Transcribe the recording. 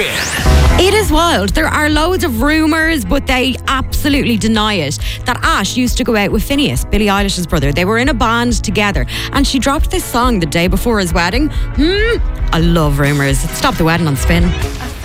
Spin. It is wild. There are loads of rumours, but they absolutely deny it, that Ash used to go out with Phineas, Billie Eilish's brother. They were in a band together, and she dropped this song the day before his wedding. I love rumours. Stop the wedding on Spin.